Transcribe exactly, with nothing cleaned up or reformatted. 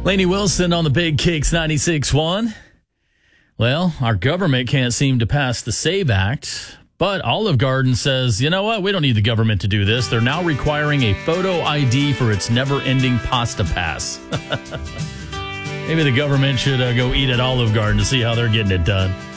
Lainey Wilson on the Big Kicks ninety-six point one. Well, our government can't seem to pass the SAVE Act, but Olive Garden says, you know what? We don't need the government to do this. They're now requiring a photo I D for its never-ending pasta pass. Maybe the government should uh, go eat at Olive Garden to see how they're getting it done.